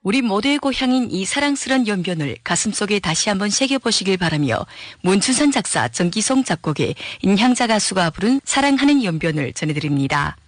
우리 모두의 고향인 이 사랑스런 연변을 가슴속에 다시 한번 새겨보시길 바라며 문춘산 작사, 정기송 작곡의 인향자 가수가 부른 사랑하는 연변을 전해드립니다.